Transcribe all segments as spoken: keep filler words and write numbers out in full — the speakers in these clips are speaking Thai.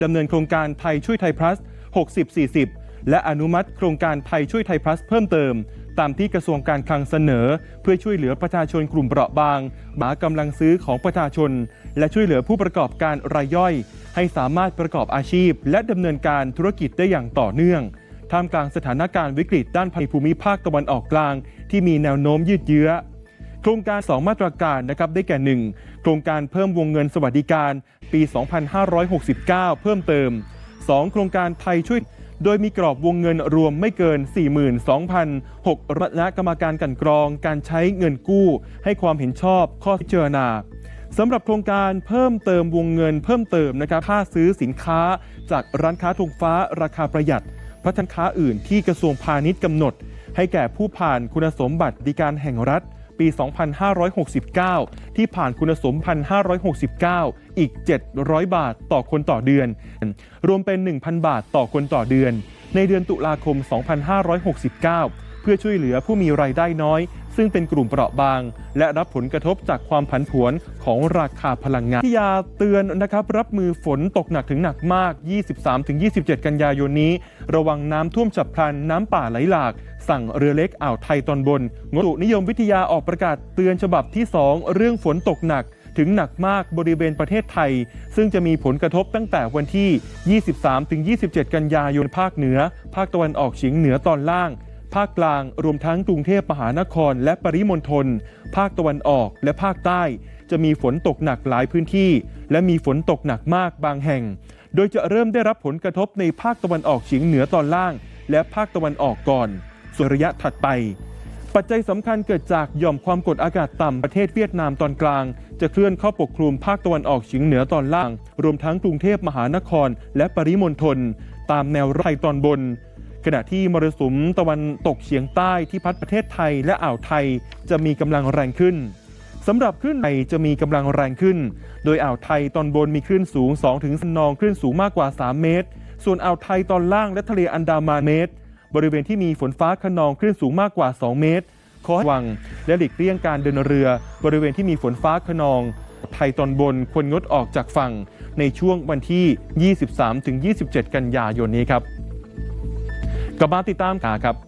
ดำเนินโครงการไทยช่วยไทย plus หกสิบ สี่สิบ และอนุมัติโครงการไทยช่วยไทย plus เพิ่มเติมตามที่กระทรวงการคลังเสนอเพื่อช่วยเหลือประชาชนกลุ่มเปราะบางหมากำลังซื้อของประชาชนและช่วยเหลือผู้ประกอบการรายย่อยให้สามารถประกอบอาชีพและดำเนินการธุรกิจได้อย่างต่อเนื่องท่ามกลางสถานการณ์วิกฤตด้านภัยภูมิภาคตะวันออกกลางที่มีแนวโน้มยืดเยื้อโครงการสองมาตรการนะครับได้แก่หนึ่งโครงการเพิ่มวงเงินสวัสดิการปี สองพันห้าร้อยหกสิบเก้า เพิ่มเติมสองโครงการไทยช่วยโดยมีกรอบวงเงินรวมไม่เกิน สี่หมื่นสองพันหกร้อย และกรรมการกลั่นกรองการใช้เงินกู้ให้ความเห็นชอบข้อพิจารณาสำหรับโครงการเพิ่มเติมวงเงินเพิ่มเติมนะครับค่าซื้อสินค้าจากร้านค้าธงฟ้าราคาประหยัดพัฒนาค้าอื่นที่กระทรวงพาณิชย์กำหนดให้แก่ผู้ผ่านคุณสมบัติดีการแห่งรัฐปี สองพันห้าร้อยหกสิบเก้า ที่ผ่านคุณสมบัติ หนึ่งพันห้าร้อยหกสิบเก้า อีก เจ็ดร้อย บาทต่อคนต่อเดือนรวมเป็น หนึ่งพัน บาทต่อคนต่อเดือนในเดือนตุลาคม สองพันห้าร้อยหกสิบเก้า เพื่อช่วยเหลือผู้มีรายได้น้อยซึ่งเป็นกลุ่มเปราะบางและรับผลกระทบจากความผันผวนของราคาพลังงานที่ยาเตือนนะครับรับมือฝนตกหนักถึงหนักมาก ยี่สิบสามถึงยี่สิบเจ็ด กันยายนนี้ระวังน้ำท่วมฉับพลันน้ำป่าไหลหลากสั่งเรือเล็กอ่าวไทยตอนบนงดอุตุนิยมวิทยาออกประกาศเตือนฉบับที่สองเรื่องฝนตกหนักถึงหนักมากบริเวณประเทศไทยซึ่งจะมีผลกระทบตั้งแต่วันที่ ยี่สิบสามถึงยี่สิบเจ็ด กันยายนภาคเหนือภาคตะวันออกเฉียงเหนือตอนล่างภาคกลางรวมทั้งกรุงเทพมหานครและปริมณฑลภาคตะวันออกและภาคใต้จะมีฝนตกหนักหลายพื้นที่และมีฝนตกหนักมากบางแห่งโดยจะเริ่มได้รับผลกระทบในภาคตะวันออกเฉียงเหนือตอนล่างและภาคตะวันออกก่อนส่วนระยะถัดไปปัจจัยสำคัญเกิดจากหย่อมความกดอากาศต่ำประเทศเวียดนามตอนกลางจะเคลื่อนเข้าปกคลุมภาคตะวันออกเฉียงเหนือตอนล่างรวมทั้งกรุงเทพมหานครและปริมณฑลตามแนวไร่ตอนบนขณะที่มรสุมตะวันตกเฉียงใต้ที่พัดประเทศไทยและอ่าวไทยจะมีกำลังแรงขึ้นสำหรับคลื่นไทยจะมีกำลังแรงขึ้นโดยอ่าวไทยตอนบนมีคลื่นสูง สองถึง นองคลื่นสูงมากกว่าสามเมตรส่วนอ่าวไทยตอนล่างและทะเลอันดามันเมตรบริเวณที่มีฝนฟ้าคะนองคลื่นสูงมากกว่าสองเมตรขอระวังและหลีกเลี่ยงการเดินเรือบริเวณที่มีฝนฟ้าคะนองไทยตอนบนควรงดออกจากฝั่งในช่วงวันที่ ยี่สิบสามถึงยี่สิบเจ็ด กันยายนนี้ครับกลับมาติดตามข่าวครับ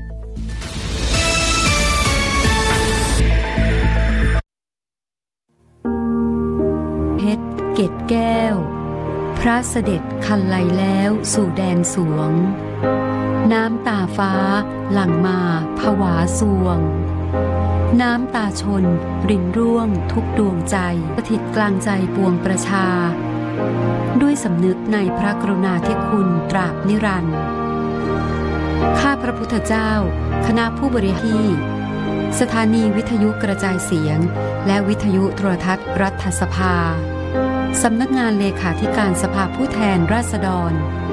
เพชรเกศแก้วพระเสด็จคันไลแล้วสู่แดนสวงน้ำตาฟ้าหลั่งมาผวาสวงน้ำตาชนรินร่วงทุกดวงใจสถิตกลางใจปวงประชาด้วยสำนึกในพระกรุณาธิคุณตราบนิรันดร์ข้าพระพุทธเจ้าคณะผู้บริหารสถานีวิทยุกระจายเสียงและวิทยุโทรทัศน์รัฐสภาสำนักงานเลขาธิการสภาผู้แทนราษฎร